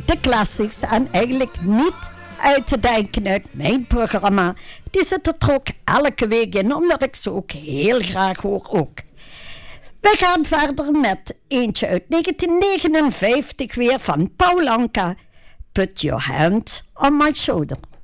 de classics en eigenlijk niet uit te denken uit mijn programma. Die zit er ook elke week in, omdat ik ze ook heel graag hoor ook. We gaan verder met eentje uit 1959 weer van Paul Anka. Put your hand on my shoulder.